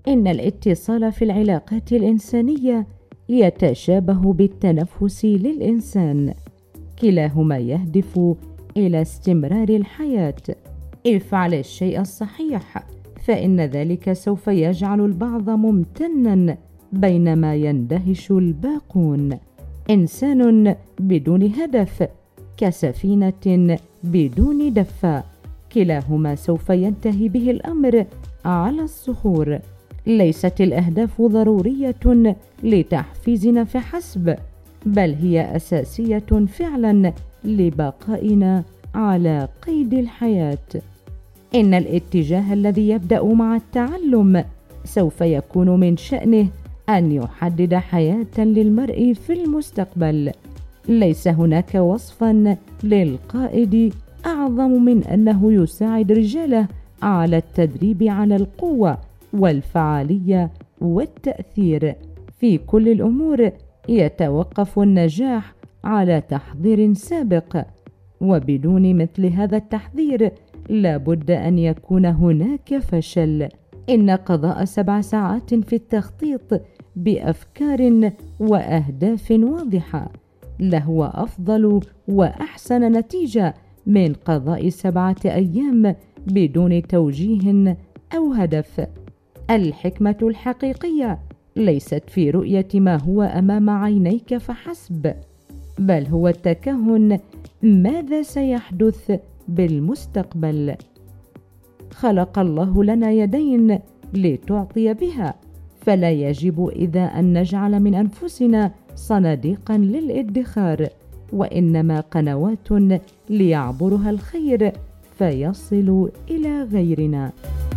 إن الاتصال في العلاقات الإنسانية يتشابه بالتنفس للإنسان، كلاهما يهدف إلى استمرار الحياة. افعل الشيء الصحيح فإن ذلك سوف يجعل البعض ممتنا بينما يندهش الباقون. إنسان بدون هدف كسفينة بدون دفة، كلاهما سوف ينتهي به الأمر على الصخور. ليست الأهداف ضرورية لتحفيزنا فحسب، بل هي أساسية فعلا لبقائنا على قيد الحياة. إن الاتجاه الذي يبدأ مع التعلم سوف يكون من شأنه أن يحدد حياة للمرء في المستقبل. ليس هناك وصفا للقائد أعظم من أنه يساعد رجاله على التدريب على القوة والفعالية والتأثير في كل الأمور. يتوقف النجاح على تحضير سابق، وبدون مثل هذا التحضير لابد أن يكون هناك فشل. إن قضاء 7 ساعات في التخطيط بأفكار وأهداف واضحة لهو أفضل وأحسن نتيجة من قضاء 7 أيام بدون توجيه أو هدف. الحكمة الحقيقية ليست في رؤية ما هو أمام عينيك فحسب، بل هو التكهن ماذا سيحدث بالمستقبل. خلق الله لنا يدين لتعطي بها، فلا يجب إذا أن نجعل من أنفسنا صناديقا للادخار، وإنما قنوات ليعبرها الخير فيصل إلى غيرنا.